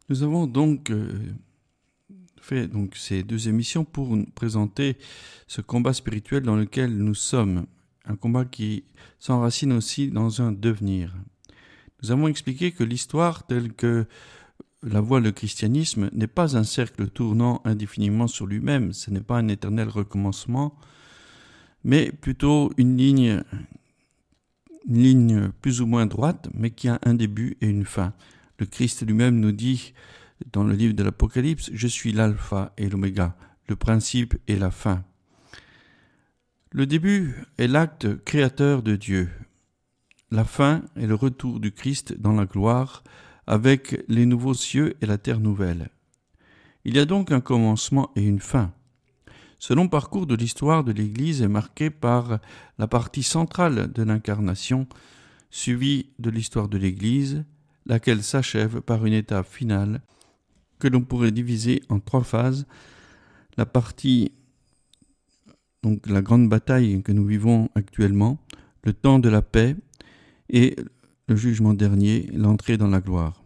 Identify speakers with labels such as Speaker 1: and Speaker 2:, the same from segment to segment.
Speaker 1: Nous avons donc fait ces deux émissions pour nous présenter ce combat spirituel dans lequel nous sommes, un combat qui s'enracine aussi dans un devenir. Nous avons expliqué que l'histoire telle que la voit le christianisme n'est pas un cercle tournant indéfiniment sur lui-même, ce n'est pas un éternel recommencement, mais plutôt une ligne plus ou moins droite, mais qui a un début et une fin. Le Christ lui-même nous dit dans le livre de l'Apocalypse, « Je suis l'alpha et l'oméga, le principe et la fin ». Le début est l'acte créateur de Dieu. La fin est le retour du Christ dans la gloire avec les nouveaux cieux et la terre nouvelle. Il y a donc un commencement et une fin. Ce long parcours de l'histoire de l'Église est marqué par la partie centrale de l'incarnation, suivie de l'histoire de l'Église, laquelle s'achève par une étape finale que l'on pourrait diviser en trois phases. La partie, donc la grande bataille que nous vivons actuellement, le temps de la paix et le jugement dernier, l'entrée dans la gloire.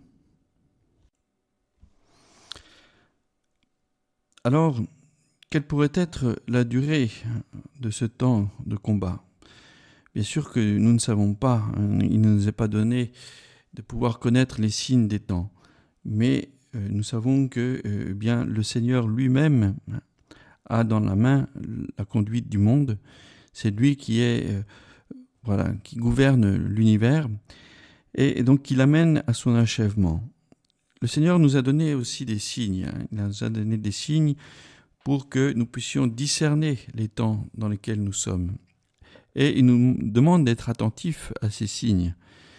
Speaker 1: Alors, quelle pourrait être la durée de ce temps de combat ? Bien sûr que nous ne savons pas, il ne nous est pas donné de pouvoir connaître les signes des temps, mais nous savons que bien le Seigneur lui-même a dans la main la conduite du monde. C'est lui qui est qui gouverne l'univers et donc qui l'amène à son achèvement. Le Seigneur nous a donné aussi des signes. Il nous a donné des signes pour que nous puissions discerner les temps dans lesquels nous sommes. Et il nous demande d'être attentifs à ces signes.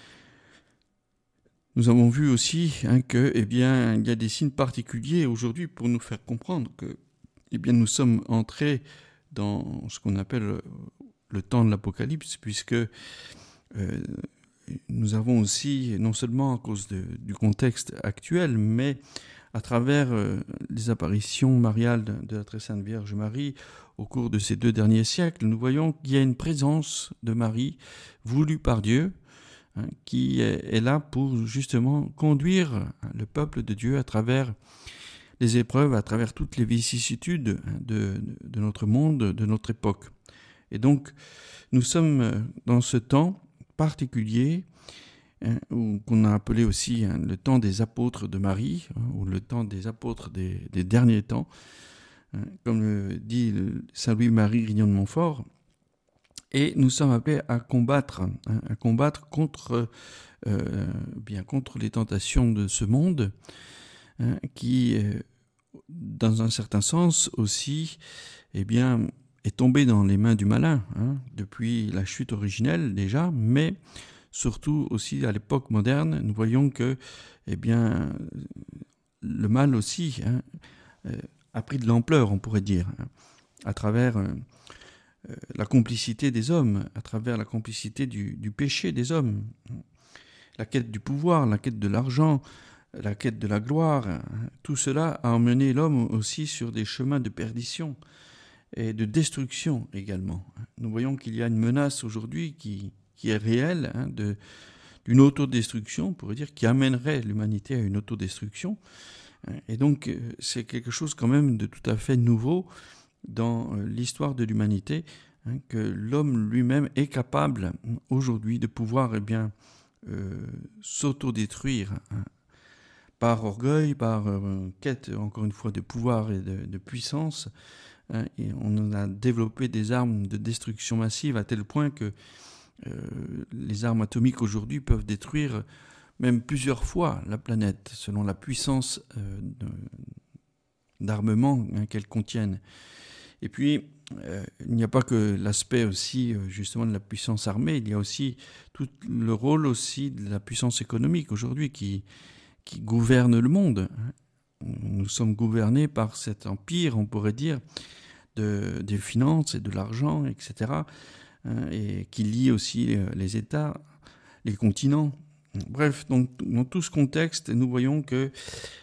Speaker 1: Nous avons vu aussi que, il y a des signes particuliers aujourd'hui pour nous faire comprendre que, nous sommes entrés dans ce qu'on appelle le temps de l'Apocalypse, puisque nous avons aussi, non seulement à cause du contexte actuel, mais à travers les apparitions mariales de la Très Sainte Vierge Marie au cours de ces 2 derniers siècles, nous voyons qu'il y a une présence de Marie voulue par Dieu, qui est là pour justement conduire le peuple de Dieu à travers les épreuves, à travers toutes les vicissitudes de notre monde, de notre époque. Et donc, nous sommes dans ce temps particulier qu'on a appelé aussi le temps des apôtres de Marie, ou le temps des apôtres des derniers temps, comme le dit Saint Louis-Marie Grignon de Montfort. Et nous sommes appelés à combattre contre les tentations de ce monde, qui, dans un certain sens aussi, est tombé dans les mains du malin, depuis la chute originelle déjà, mais surtout aussi à l'époque moderne, nous voyons que le mal aussi a pris de l'ampleur, on pourrait dire, à travers la complicité des hommes, à travers la complicité du péché des hommes, la quête du pouvoir, la quête de l'argent, la quête de la gloire. Tout cela a emmené l'homme aussi sur des chemins de perdition et de destruction également. Nous voyons qu'il y a une menace aujourd'hui qui est réelle, d'une autodestruction, on pourrait dire, qui amènerait l'humanité à une autodestruction. Et donc, c'est quelque chose quand même de tout à fait nouveau dans l'histoire de l'humanité, que l'homme lui-même est capable aujourd'hui de pouvoir s'autodétruire par orgueil, par quête, encore une fois, de pouvoir et de puissance. Et on a développé des armes de destruction massive à tel point que les armes atomiques aujourd'hui peuvent détruire même plusieurs fois la planète, selon la puissance d'armement qu'elles contiennent. Et puis, il n'y a pas que l'aspect aussi justement de la puissance armée, il y a aussi tout le rôle aussi de la puissance économique aujourd'hui qui gouverne le monde. Nous sommes gouvernés par cet empire, on pourrait dire, des finances et de l'argent, etc., et qui lie aussi les États, les continents. Bref, donc, dans tout ce contexte, nous voyons que,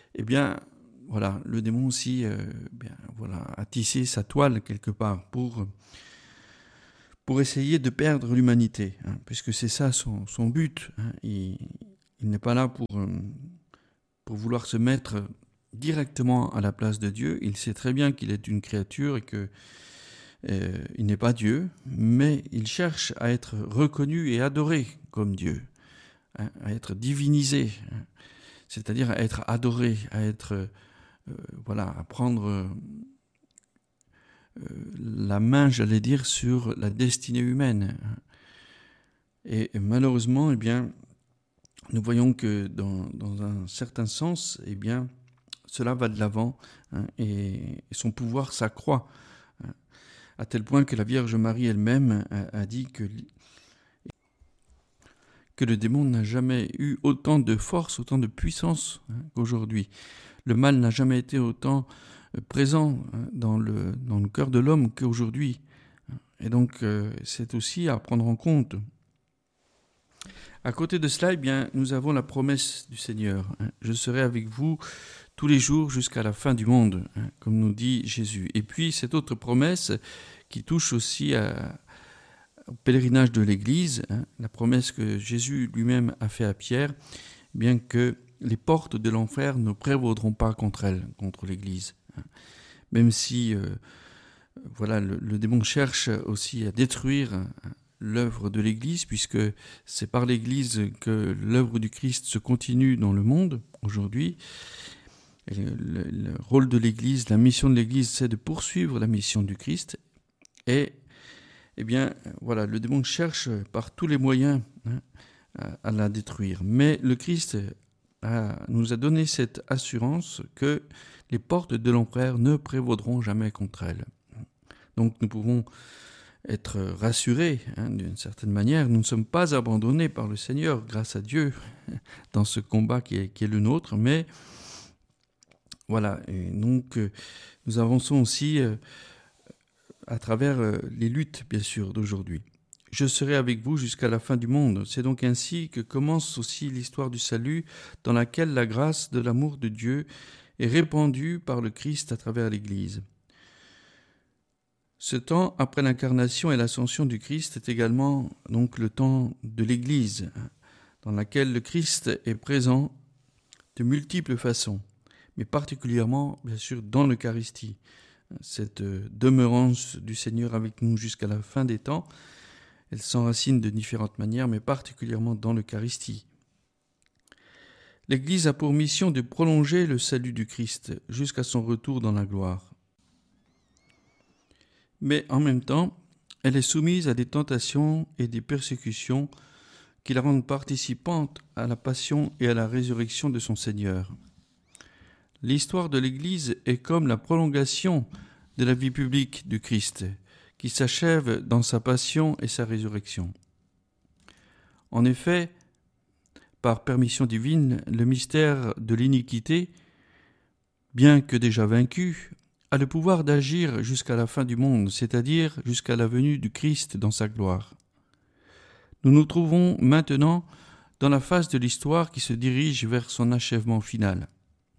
Speaker 1: le démon aussi a tissé sa toile quelque part pour essayer de perdre l'humanité, puisque c'est ça son but. Il n'est pas là pour vouloir se mettre directement à la place de Dieu. Il sait très bien qu'il est une créature et que il n'est pas Dieu, mais il cherche à être reconnu et adoré comme Dieu, hein, à être divinisé, hein, c'est-à-dire à être adoré, à être à prendre la main, j'allais dire, sur la destinée humaine. Et malheureusement, nous voyons que dans un certain sens, cela va de l'avant, hein, et son pouvoir s'accroît, hein, à tel point que la Vierge Marie elle-même a dit que le démon n'a jamais eu autant de force, autant de puissance, hein, qu'aujourd'hui. Le mal n'a jamais été autant présent, hein, dans le cœur de l'homme qu'aujourd'hui. Et donc, c'est aussi à prendre en compte. À côté de cela, nous avons la promesse du Seigneur, hein. Je serai avec vous tous les jours jusqu'à la fin du monde, hein, comme nous dit Jésus. Et puis, cette autre promesse qui touche aussi au pèlerinage de l'Église, hein, la promesse que Jésus lui-même a fait à Pierre, bien que les portes de l'enfer ne prévaudront pas contre elle, contre l'Église. Hein. Même si le démon cherche aussi à détruire l'œuvre de l'Église, puisque c'est par l'Église que l'œuvre du Christ se continue dans le monde aujourd'hui. Et le rôle de l'Église, la mission de l'Église, c'est de poursuivre la mission du Christ. Et le démon cherche par tous les moyens, hein, à la détruire. Mais le Christ nous a donné cette assurance que les portes de l'enfer ne prévaudront jamais contre elle. Donc nous pouvons être rassurés, hein, d'une certaine manière. Nous ne sommes pas abandonnés par le Seigneur, grâce à Dieu, dans ce combat qui est le nôtre. Mais voilà, et donc nous avançons aussi à travers les luttes, bien sûr, d'aujourd'hui. Je serai avec vous jusqu'à la fin du monde. C'est donc ainsi que commence aussi l'histoire du salut, dans laquelle la grâce de l'amour de Dieu est répandue par le Christ à travers l'Église. Ce temps après l'incarnation et l'ascension du Christ est également donc le temps de l'Église, dans laquelle le Christ est présent de multiples façons, mais particulièrement, bien sûr, dans l'Eucharistie. Cette demeurance du Seigneur avec nous jusqu'à la fin des temps, elle s'enracine de différentes manières, mais particulièrement dans l'Eucharistie. L'Église a pour mission de prolonger le salut du Christ jusqu'à son retour dans la gloire. Mais en même temps, elle est soumise à des tentations et des persécutions qui la rendent participante à la passion et à la résurrection de son Seigneur. L'histoire de l'Église est comme la prolongation de la vie publique du Christ, qui s'achève dans sa passion et sa résurrection. En effet, par permission divine, le mystère de l'iniquité, bien que déjà vaincu, a le pouvoir d'agir jusqu'à la fin du monde, c'est-à-dire jusqu'à la venue du Christ dans sa gloire. Nous nous trouvons maintenant dans la phase de l'histoire qui se dirige vers son achèvement final.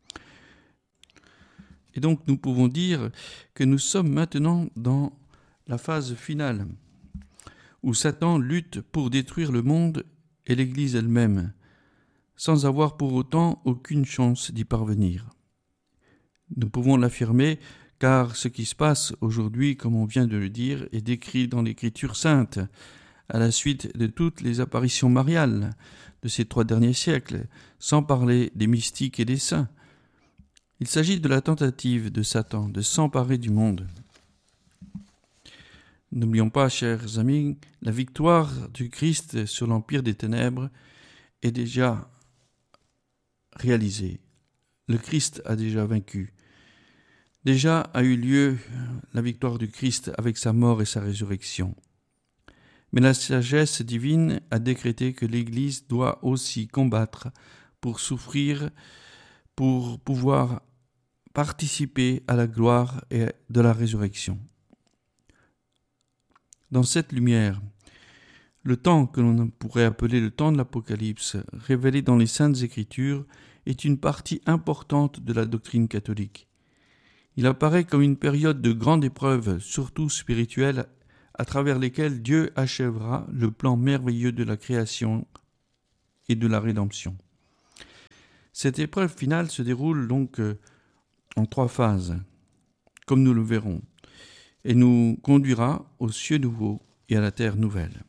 Speaker 1: Et donc nous pouvons dire que nous sommes maintenant dans la phase finale, où Satan lutte pour détruire le monde et l'Église elle-même, sans avoir pour autant aucune chance d'y parvenir. Nous pouvons l'affirmer car ce qui se passe aujourd'hui, comme on vient de le dire, est décrit dans l'Écriture sainte, à la suite de toutes les apparitions mariales de ces 3 derniers siècles, sans parler des mystiques et des saints. Il s'agit de la tentative de Satan de s'emparer du monde. N'oublions pas, chers amis, la victoire du Christ sur l'empire des ténèbres est déjà réalisée. Le Christ a déjà vaincu. Déjà a eu lieu la victoire du Christ avec sa mort et sa résurrection. Mais la sagesse divine a décrété que l'Église doit aussi combattre pour souffrir, pour pouvoir participer à la gloire et de la résurrection. Dans cette lumière, le temps que l'on pourrait appeler le temps de l'Apocalypse, révélé dans les Saintes Écritures, est une partie importante de la doctrine catholique. Il apparaît comme une période de grande épreuve, surtout spirituelle, à travers lesquelles Dieu achèvera le plan merveilleux de la création et de la rédemption. Cette épreuve finale se déroule donc en 3 phases, comme nous le verrons, et nous conduira aux cieux nouveaux et à la terre nouvelle.